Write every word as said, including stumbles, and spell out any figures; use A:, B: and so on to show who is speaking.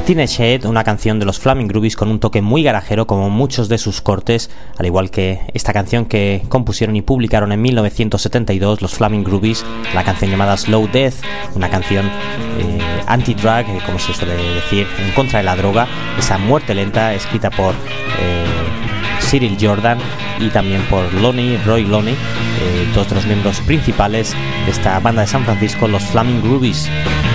A: Teenage Head, una canción de los Flaming Groovies con un toque muy garajero como muchos de sus cortes, al igual que esta canción que compusieron y publicaron en mil novecientos setenta y dos los Flaming Groovies, la canción llamada Slow Death, una canción eh, anti-drug, eh, como se suele decir, en contra de la droga, esa muerte lenta escrita por eh, Cyril Jordan y también por Loney, Roy Loney, eh, dos de los miembros principales de esta banda de San Francisco, los Flaming Groovies.